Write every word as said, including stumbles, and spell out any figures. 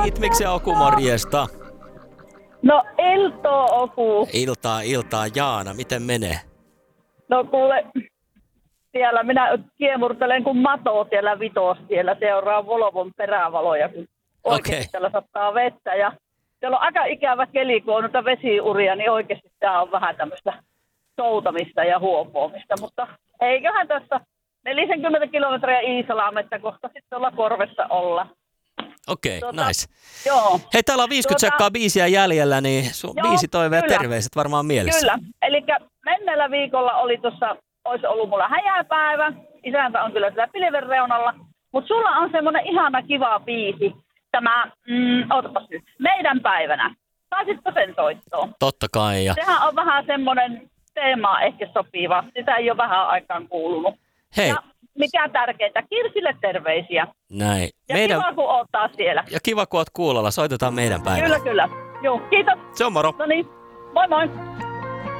Itmiksen Oku, morjesta. No Ilto Oku. Iltaa, iltaa Jaana, miten menee? No kuule, siellä minä kiemurtelen kuin mato siellä Vitostiellä. Seuraa Volvon perävaloja, kun oikeasti Okei. siellä sattaa vettä. Ja siellä on aika ikävä keli, kun on noita vesiuria, niin oikeasti tämä on vähän tämmöistä soutamista ja huopoamista. Mutta eiköhän tässä neljäkymmentä kilometriä Iisalmetta kohta sitten olla korvessa olla. Okei, okay, Tuota, nice. Joo. Hei, täällä on viisikymmentä Tuota- sekkaa biisiä jäljellä, niin sun Joo, biisitoive ja kyllä. terveiset varmaan mielessä. Kyllä. Eli menneellä viikolla oli tuossa, olisi ollut mulla häjäpäivä. Isäntä on kyllä siellä pilven reunalla. Mutta sulla on semmoinen ihana kiva biisi. Tämä, mm, ootapas nyt, meidän päivänä. Saisitko sen soittoon? Totta kai. Ja Sehän on vähän semmoinen teema ehkä sopiva. Sitä ei ole vähän aikaan kuulunut. hei, Ja mikä tärkeintä, Kirsille terveisiä. näin. Ja Meidän, kiva, kun oot taas siellä. ja kiva, kun oot kuulolla. Soitetaan meidän päivänä. Kyllä, kyllä. Joo, kiitos. Se on moro. No niin, moi moi.